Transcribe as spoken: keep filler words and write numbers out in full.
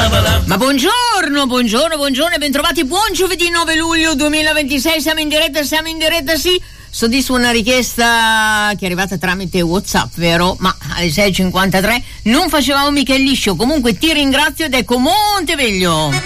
Ma buongiorno, buongiorno, buongiorno e bentrovati. Buon giovedì nove luglio duemilaventisei. Siamo in diretta, siamo in diretta, sì. Soddisfo una richiesta che è arrivata tramite WhatsApp, vero? Ma alle sei e cinquantatré non facevamo mica il liscio. Comunque ti ringrazio ed ecco Monteveglio.